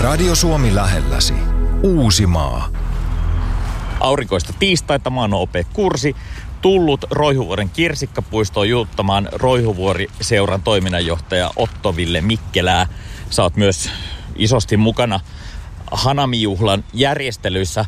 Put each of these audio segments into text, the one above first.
Radio Suomi lähelläsi. Uusimaa. Aurinkoista tiistaita, mä oon OP-kurssi. Tullut Roihuvuoren kirsikkapuistoon juuttamaan Roihuvuori-seuran toiminnanjohtaja Otto-Ville Mikkelää. Sä oot myös isosti mukana Hanami-juhlan järjestelyissä,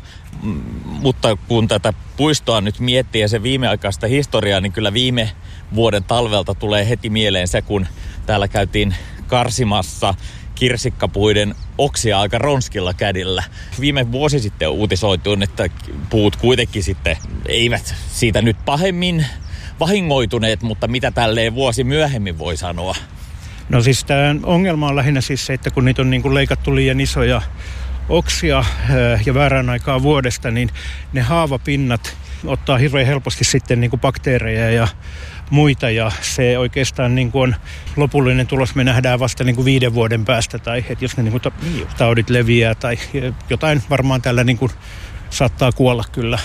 mutta kun tätä puistoa nyt miettii ja sen viimeaikaista historiaa, niin kyllä viime vuoden talvelta tulee heti mieleen se, kun täällä käytiin karsimassa kirsikkapuiden oksia aika ronskilla kädillä. Viime vuosi sitten uutisoituin, että puut kuitenkin sitten eivät siitä nyt pahemmin vahingoituneet, mutta mitä tälleen vuosi myöhemmin voi sanoa? No siis tämä ongelma on lähinnä siis se, että kun niitä on niin kuin leikattu liian isoja oksia ja väärään aikaan vuodesta, niin ne haavapinnat ottaa hirveän helposti sitten niin kuin bakteereja ja muita, ja se oikeastaan niin kuin on lopullinen tulos, me nähdään vasta niin kuin 5 vuoden päästä, tai että jos ne niin kuin taudit leviää tai jotain varmaan tällä niin kuin saattaa kuolla kyllä.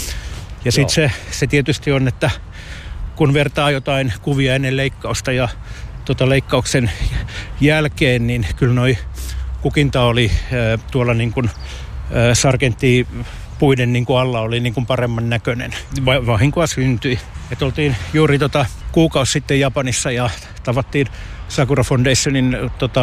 Ja sitten se tietysti on, että kun vertaa jotain kuvia ennen leikkausta ja leikkauksen jälkeen, niin kyllä noi kukinta oli tuolla niin kuin sargenttipuiden niin kuin alla oli niin kuin paremman näköinen. Vahinkoa syntyi. Et oltiin juuri kuukausi sitten Japanissa ja tavattiin Sakura Foundationin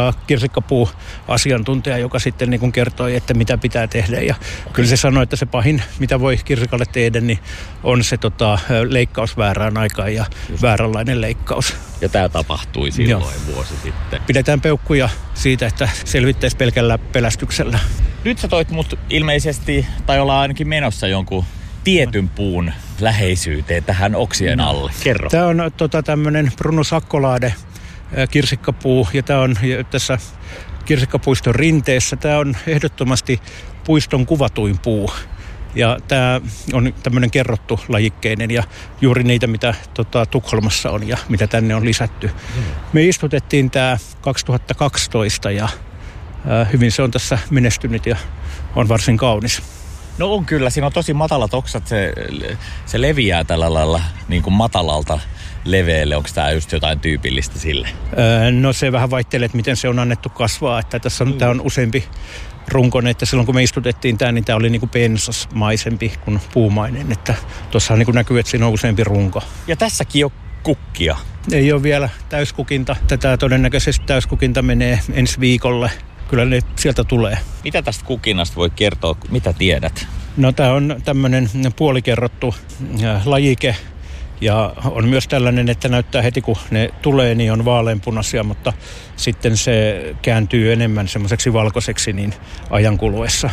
kirsikkapuu-asiantuntija, joka sitten niin kuin kertoi, että mitä pitää tehdä. Ja kyllä se sanoi, että se pahin, mitä voi kirsikalle tehdä, niin on se leikkaus väärään aikaan ja vääränlainen leikkaus. Ja tämä tapahtui silloin vuosi sitten. Pidetään peukkuja siitä, että selvittäisi pelkällä pelästyksellä. Nyt sä toit mut ilmeisesti, tai ollaan ainakin menossa jonkun tietyn puun läheisyyteen tähän oksien alle. Kerro. Tämä on tämmöinen Prunus accolade kirsikkapuu, ja tämä on tässä kirsikkapuiston rinteessä. Tämä on ehdottomasti puiston kuvatuin puu. Ja tämä on tämmöinen kerrottu lajikkeinen ja juuri niitä, mitä Tukholmassa on ja mitä tänne on lisätty. Me istutettiin tämä 2012 ja hyvin se on tässä menestynyt ja on varsin kaunis. No on kyllä, siinä on tosi matalat oksat, se leviää tällä lailla niin kuin matalalta leveälle. Onko tämä just jotain tyypillistä sille? No se vähän vaihtelee, että miten se on annettu kasvaa. Että tässä on, tämä on useampi runkoinen, että silloin kun me istutettiin tämä, niin tämä oli niin kuin pensasmaisempi kuin puumainen. Että tuossa niin kuin näkyy, että siinä on useampi runko. Ja tässäkin on kukkia. Ei ole vielä täyskukinta. Tätä todennäköisesti täyskukinta menee ensi viikolle. Kyllä ne sieltä tulee. Mitä tästä kukinnasta voi kertoa? Mitä tiedät? No tämä on tämmöinen puolikerrottu lajike. Ja on myös tällainen, että näyttää heti kun ne tulee, niin on vaaleanpunaisia, mutta sitten se kääntyy enemmän semmoiseksi valkoiseksi niin ajan kuluessa.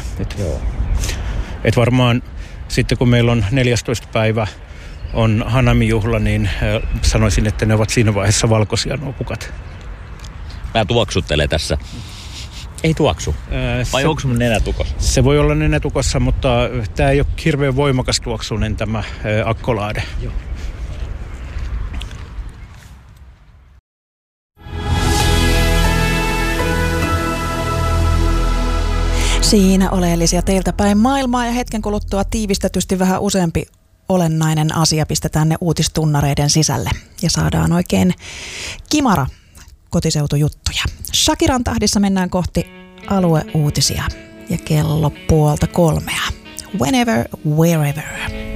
Et varmaan sitten kun meillä on 14. päivä on Hanami-juhla, niin sanoisin, että ne ovat siinä vaiheessa valkoisia nuo kukat. Mä tuoksuttelen tässä. Ei tuoksu. Vai onko mun nenä tukossa? Se voi olla nenä tukossa, mutta tämä ei ole hirveän voimakas tuoksunen tämä accolade. Joo. Siinä oleellisia teiltä päin maailmaa ja hetken kuluttua tiivistetysti vähän useampi olennainen asia pistetään ne uutistunnareiden sisälle ja saadaan oikein kimara kotiseutujuttuja. Shakiran tahdissa mennään kohti alueuutisia ja kello 2:30. Whenever, wherever.